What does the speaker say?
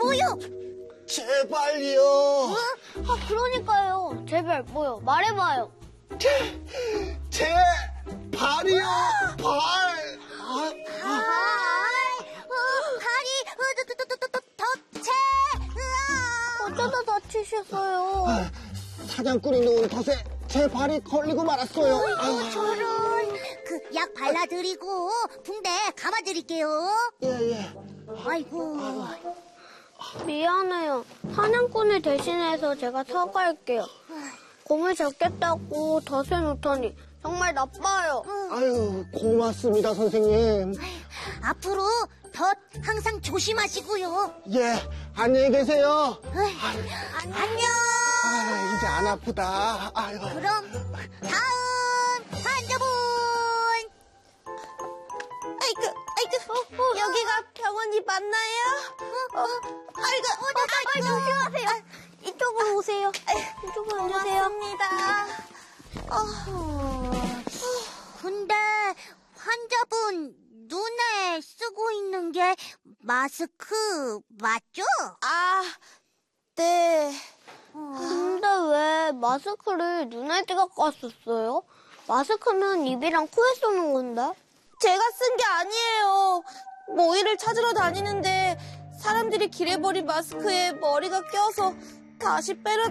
뭐요? 제발요. 그러니까요. 제발 뭐요? 말해봐요. 제 발이요. 발. 발이 덫에. 어쩌다 다치셨어요? 사냥꾼이 놓은 덫에 제 발이 걸리고 말았어요. 저런. 그 약 발라드리고 붕대 감아드릴게요. 예. 아이고. 미안해요. 사냥꾼을 대신해서 제가 사과할게요. 곰을 잡겠다고 덫에 놓다니 정말 나빠요. 아유, 고맙습니다, 선생님. 앞으로 덫 항상 조심하시고요. 예, 안녕히 계세요. 안녕. 이제 안 아프다. 아유. 그럼 다음 환자분. 아이고. 여기가 병원이 맞나요? 아이고. 빨리 조심하세요. 이쪽으로 오세요. 이쪽으로 오세요. 고맙습니다. 근데 환자분 눈에 쓰고 있는 게 마스크 맞죠? 네. 근데 왜 마스크를 눈에 꼈었어요? 마스크는 입이랑 코에 쓰는 건데? 제가 쓴 게 아니에요. 모이를 찾으러 다니는데 사람들이 길에 버린 마스크에 머리가 껴서 다시 빼려